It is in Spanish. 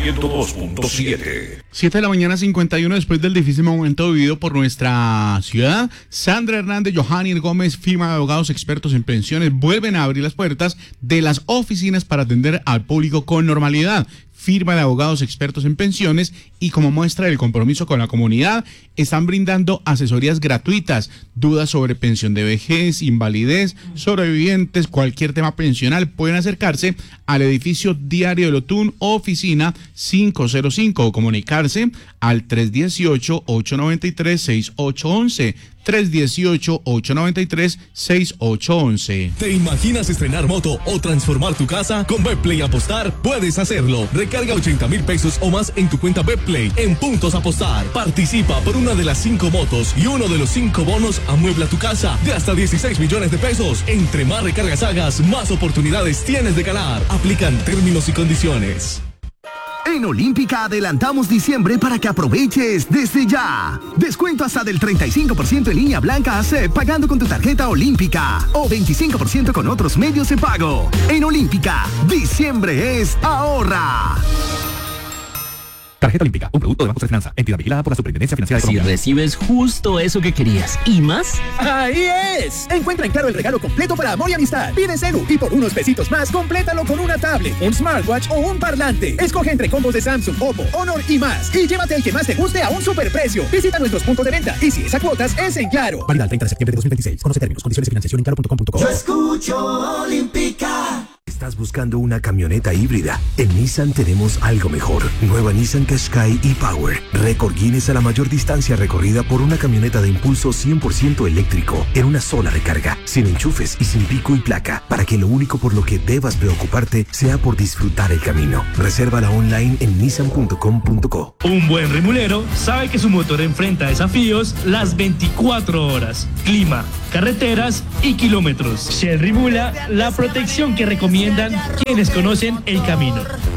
102.7. 7 de la mañana 51, después del difícil momento vivido por nuestra ciudad, Sandra Hernández, Johanny Gómez, firma de abogados expertos en pensiones, vuelven a abrir las puertas de las oficinas para atender al público con normalidad. Firma de abogados expertos en pensiones y como muestra del compromiso con la comunidad, están brindando asesorías gratuitas, dudas sobre pensión de vejez, invalidez, sobrevivientes, cualquier tema pensional, pueden acercarse al edificio Diario de Lotún, oficina 505 o comunicarse al 318-893-6811. 318-893-6811. ¿Te imaginas estrenar moto o transformar tu casa? Con Betplay Apostar puedes hacerlo. Recarga 80,000 pesos o más en tu cuenta Betplay en Puntos Apostar. Participa por una de las 5 motos y uno de los 5 bonos amuebla tu casa de hasta 16 millones de pesos. Entre más recargas hagas, más oportunidades tienes de ganar. Aplican términos y condiciones. En Olímpica adelantamos diciembre para que aproveches desde ya. Descuento hasta del 35% en línea blanca AC pagando con tu tarjeta Olímpica o 25% con otros medios de pago. En Olímpica, diciembre es ahorra. Tarjeta Olímpica, un producto de Banco de Finanza, entidad vigilada por la Superintendencia Financiera de Colombia. Si recibes justo eso que querías y más, ¡ahí es! Encuentra en Claro el regalo completo para amor y amistad. Pide celu y por unos pesitos más, complétalo con una tablet, un smartwatch o un parlante. Escoge entre combos de Samsung, Oppo, Honor y más. Y llévate el que más te guste a un superprecio. Visita nuestros puntos de venta y si es a cuotas, es en Claro. Válida el 30 de septiembre de 2026. Conoce términos, condiciones y financiación en claro.com.co. Yo escucho Olímpica. ¿Estás buscando una camioneta híbrida? En Nissan tenemos algo mejor. Nueva Nissan Qashqai e-Power. Récord Guinness a la mayor distancia recorrida por una camioneta de impulso 100% eléctrico en una sola recarga, sin enchufes y sin pico y placa, para que lo único por lo que debas preocuparte sea por disfrutar el camino. Resérvala online en nissan.com.co. Un buen rimulero sabe que su motor enfrenta desafíos las 24 horas. Clima, carreteras y kilómetros. Shell Rimula, la protección que recomiendan quienes conocen el camino.